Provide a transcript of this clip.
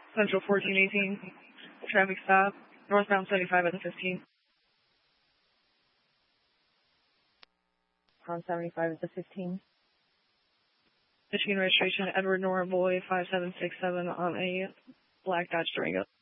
Central 1418. Traffic stop. Northbound 75 at the 15. On 75 at the 15. Michigan registration, Edward Nora Boy 5767 on a black Dodge Durango.